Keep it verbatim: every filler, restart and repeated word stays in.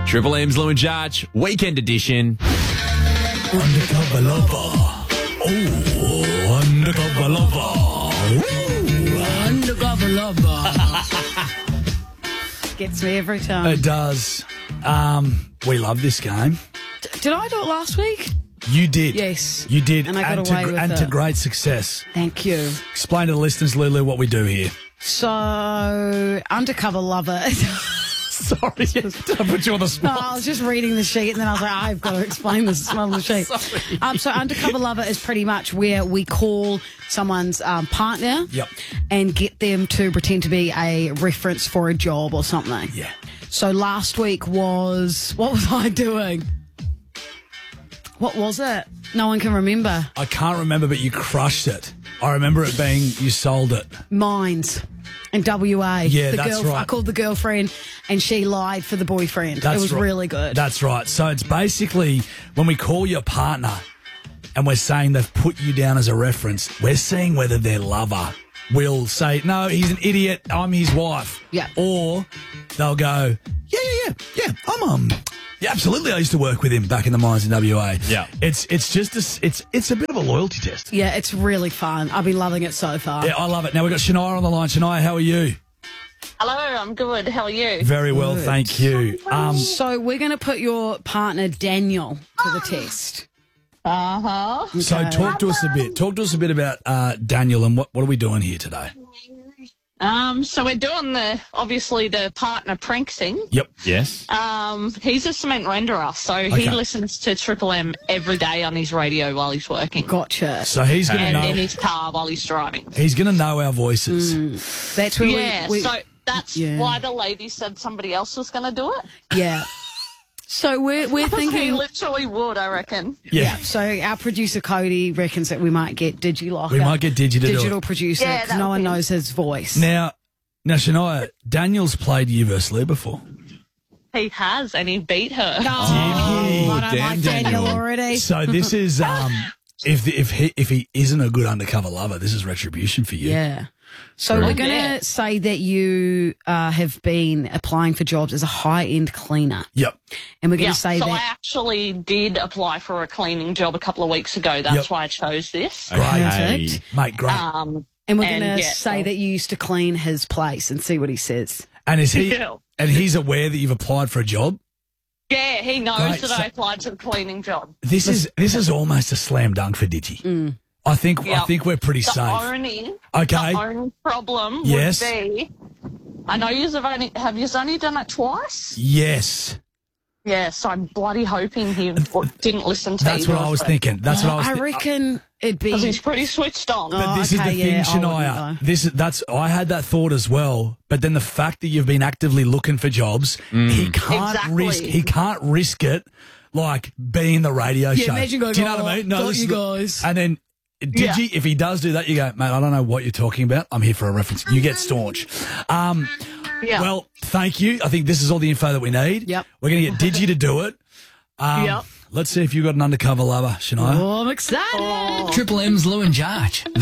Triple M's Lou and Jarch, weekend edition. Undercover lover. Oh, undercover lover. Ooh, undercover lover. Gets me every time. It does. Um, we love this game. D- did I do it last week? You did. Yes. You did. And I got to, away with And it. to great success. Thank you. Explain to the listeners, Lulu, what we do here. So, undercover lover. Sorry, I put you on the No, spot. I was just reading the sheet and then I was like, I've got to explain this on the sheet. Sorry. Um, so undercover lover is pretty much where we call someone's um, partner Yep. and get them to pretend to be a reference for a job or something. Yeah. So last week was, what was I doing? What was it? No one can remember. I can't remember, but you crushed it. I remember it being, you sold it. Mines in W A. Yeah, the that's girl, right. I called the girlfriend and she lied for the boyfriend. That's it was right. really good. That's right. So it's basically when we call your partner and we're saying they've put you down as a reference, we're seeing whether their lover will say, no, he's an idiot, I'm his wife. Yeah. Or they'll go, yeah, yeah, yeah, yeah, I'm, um, yeah, absolutely, I used to work with him back in the mines in W A. Yeah. It's, it's just, a, it's, it's a bit of a loyalty test. Yeah, it's really fun. I've been loving it so far. Yeah, I love it. Now we've got Shania on the line. Shania, how are you? Hello, I'm good. How are you? Very well, thank you. Um, So we're going to put your partner Daniel to the test. Uh-huh. So Okay. talk to us a bit. Talk to us a bit about uh, Daniel and what, what are we doing here today? Um, so we're doing the, obviously, the partner prank thing. Yep. Yes. Um, he's a cement renderer, so Okay. he listens to Triple M every day on his radio while he's working. Gotcha. So he's going to And know. in his car while he's driving. He's going to know our voices. That's where Yeah, we, we so that's yeah. why the lady said somebody else was going to do it. yeah. So we're we're He thinking. literally would, I reckon. Yeah. So our producer Cody reckons that we might get DigiLocker. We might get Digi to do digital it. producer Yeah, because that no would one be- knows his voice. Now, now, Shania, Daniel's played you versus Lou before. He has, and he beat her. Oh, Did he? I don't Damn like Daniel Daniel. already. So this is, um, if the, if he if he isn't a good undercover lover, this is retribution for you. Yeah. So True. we're going to Yeah. say that you uh, have been applying for jobs as a high-end cleaner. Yep. And we're going Yeah, to say so I that... actually did apply for a cleaning job a couple of weeks ago. That's Yep. why I chose this. Great. Perfect. Mate, great. Um, And we're And, going to yeah, say so- that you used to clean his place and see what he says. and is he Yeah. and he's aware that you've applied for a job? yeah, he knows Great, that so- I applied to the cleaning job. This is this is almost a slam dunk for Digi. I think I Yep. think we're pretty The safe. only, Okay. the only problem Yes. would be, I know you've only, have you only done it twice? Yes. Yeah, so I'm bloody hoping he didn't listen to That's either what I of was them. thinking. That's what I was I thi- reckon it'd be... Because he's pretty switched on. But Oh, this is okay, the thing, yeah, I wouldn't Shania. know. This is that's I had that thought as well. But then the fact that you've been actively looking for jobs, he can't Exactly. risk. He can't risk it. Like being the radio Yeah, show. imagine going, do you know "Oh, what I mean? got this you is the- guys." And then. Did you, if he does do that, you go, mate, I don't know what you're talking about. I'm here for a reference. You get staunch. Um, Yeah. Well, thank you. I think this is all the info that we need. Yep. We're going to get Digi to do it. Um, Yep. Let's see if you've got an undercover lover, Shania. Oh, I'm excited. Triple M's Lou and Jarch.